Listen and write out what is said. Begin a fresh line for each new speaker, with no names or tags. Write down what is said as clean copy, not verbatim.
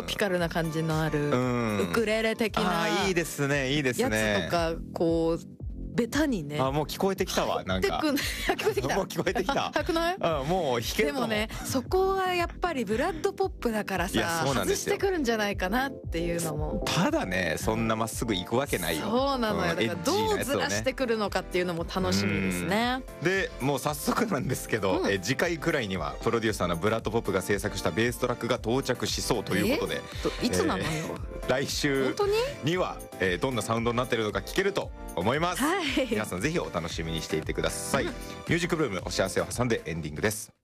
ピカルな感じのある
うん
ウクレレ的な
いいですねいいですね
やつとかこうベタにね
もう聞こえてきたわなんか
聞こえてきた
もう聞こえてきた
早くない？
もう弾けるかも
でもねそこはやっぱりブラッドポップだから
いや
さ外し
そうなんですよ
てくるんじゃないかなっていうのも
ただねそんなまっすぐ行くわけないよ
そうなのよだからどうずらして
く
くるのかっていうのも楽しみですね。
でもう早速なんですけど、次回くらいにはプロデューサーのブラッドポップが制作したベーストラックが到着しそうということで
いつなのよ、
来週
本当に
には、どんなサウンドになっているのか聞けると思います、
はい
皆さんぜひお楽しみにしていてください、ミュージックブルームお幸せを挟んでエンディングです。